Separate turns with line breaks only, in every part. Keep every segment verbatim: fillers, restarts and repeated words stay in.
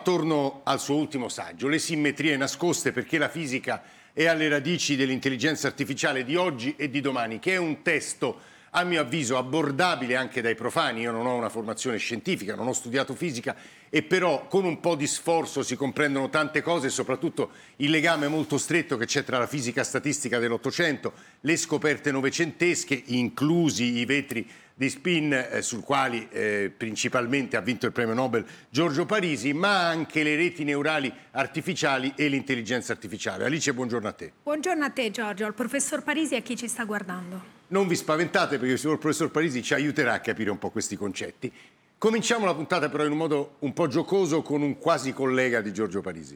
attorno al suo ultimo saggio, Le simmetrie nascoste, perché la fisica è alle radici dell'intelligenza artificiale di oggi e di domani, che è un testo a mio avviso abbordabile anche dai profani. Io non ho una formazione scientifica, non ho studiato fisica, e però con un po' di sforzo si comprendono tante cose, e soprattutto il legame molto stretto che c'è tra la fisica statistica dell'Ottocento, le scoperte novecentesche, inclusi i vetri di spin eh, sul quali eh, principalmente ha vinto il premio Nobel Giorgio Parisi, ma anche le reti neurali artificiali e l'intelligenza artificiale. Alice, buongiorno a te.
Buongiorno a te Giorgio, al professor Parisi e a chi ci sta guardando.
Non vi spaventate, perché il professor Parisi ci aiuterà a capire un po' questi concetti. Cominciamo la puntata però in un modo un po' giocoso con un quasi collega di Giorgio Parisi.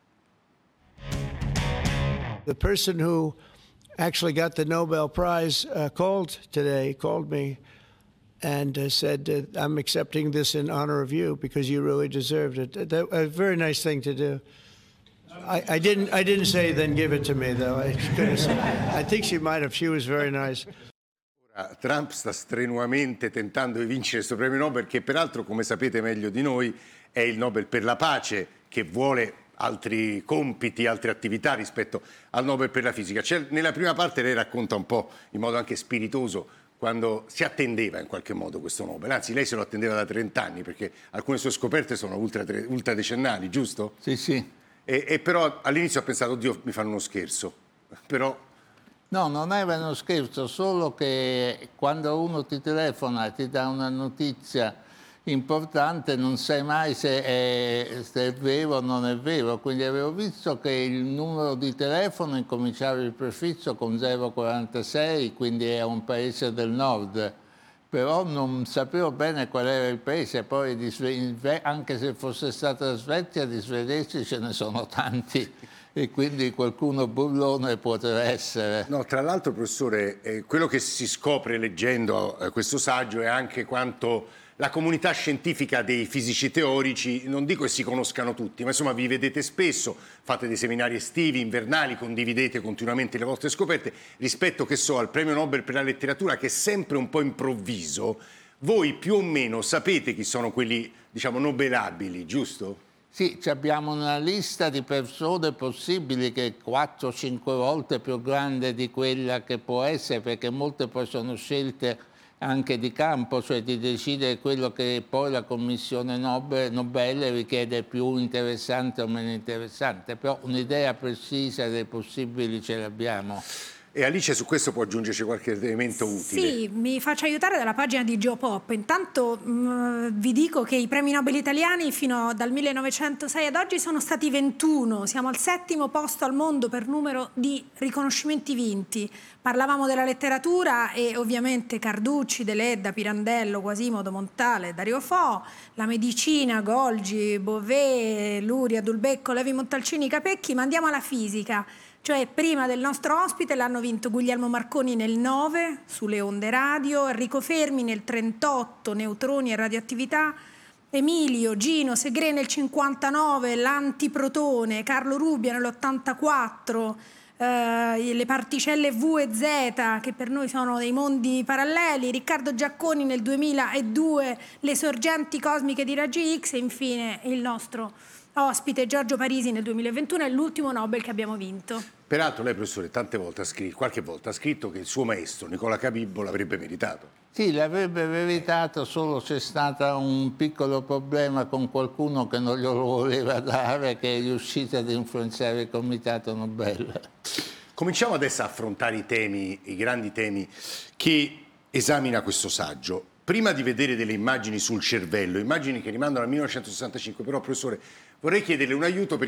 The person who actually got the Nobel Prize uh, called today, called me and uh, said, uh, I'm accepting this in honor of you because you really deserved it. That, a very nice thing to do. I, I didn't I didn't say then give it to me, though. I, I think she might have. She was very nice.
Trump sta strenuamente tentando di vincere questo premio Nobel, che peraltro, come sapete meglio di noi, è il Nobel per la pace, che vuole altri compiti, altre attività rispetto al Nobel per la fisica. C'è, nella prima parte lei racconta un po' in modo anche spiritoso quando si attendeva in qualche modo questo Nobel, anzi lei se lo attendeva da trent'anni, perché alcune sue scoperte sono ultra, ultra decennali, giusto?
Sì, sì.
E, e però all'inizio ho pensato, oddio, mi fanno uno scherzo, però...
No, non era uno scherzo, solo che quando uno ti telefona e ti dà una notizia importante non sai mai se è, se è vero o non è vero. Quindi avevo visto che il numero di telefono incominciava il prefisso con zero quarantasei, quindi è un paese del nord, però non sapevo bene qual era il paese. Poi di, anche se fosse stata la Svezia, di svedesi ce ne sono tanti. E quindi qualcuno burlone potrà essere.
No, tra l'altro, professore, eh, quello che si scopre leggendo eh, questo saggio è anche quanto la comunità scientifica dei fisici teorici, non dico che si conoscano tutti, ma insomma vi vedete spesso, fate dei seminari estivi, invernali, condividete continuamente le vostre scoperte, rispetto, che so, al premio Nobel per la letteratura, che è sempre un po' improvviso. Voi più o meno sapete chi sono quelli, diciamo, nobelabili, giusto?
Sì, abbiamo una lista di persone possibili che è quattro cinque volte più grande di quella che può essere, perché molte poi sono scelte anche di campo, cioè di decidere quello che poi la Commissione Nobel, Nobel richiede più interessante o meno interessante, però un'idea precisa dei possibili ce l'abbiamo.
E Alice su questo può aggiungerci qualche elemento utile.
Sì, mi faccio aiutare dalla pagina di Geopop. Intanto mh, vi dico che i premi Nobel italiani fino dal millenovecentosei ad oggi sono stati ventuno. Siamo al settimo posto al mondo per numero di riconoscimenti vinti. Parlavamo della letteratura e ovviamente Carducci, Deledda, Pirandello, Quasimodo, Montale, Dario Fo. La medicina, Golgi, Beauvais, Luria, Dulbecco, Levi Montalcini, Capecchi. Ma andiamo alla fisica. Cioè prima del nostro ospite l'hanno vinto Guglielmo Marconi nel nove sulle onde radio, Enrico Fermi nel trentotto, neutroni e radioattività, Emilio Gino Segre nel cinquantanove, l'antiprotone, Carlo Rubbia nell'ottantaquattro, eh, le particelle V e Z che per noi sono dei mondi paralleli, Riccardo Giacconi nel duemiladue, le sorgenti cosmiche di raggi X e infine il nostro ospite Giorgio Parisi nel duemilaventuno, è l'ultimo Nobel che abbiamo vinto.
Peraltro lei, professore, tante volte ha scritto, qualche volta ha scritto che il suo maestro Nicola Cabibbo l'avrebbe meritato.
Sì, l'avrebbe meritato, solo c'è stato un piccolo problema con qualcuno che non glielo voleva dare, che è riuscito ad influenzare il Comitato Nobel.
Cominciamo adesso a affrontare i temi, i grandi temi che esamina questo saggio. Prima di vedere delle immagini sul cervello, immagini che rimandano al millenovecentosessantacinque, però professore vorrei chiederle un aiuto,